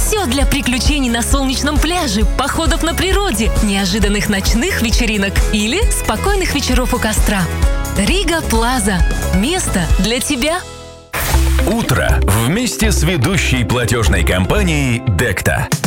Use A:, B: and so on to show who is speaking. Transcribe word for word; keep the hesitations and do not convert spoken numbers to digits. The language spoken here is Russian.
A: Все для приключений на солнечном пляже, походов на природе, неожиданных ночных вечеринок или спокойных вечеров у костра. Рига Плаза. Место для тебя.
B: Утро вместе с ведущей платежной компанией Декта.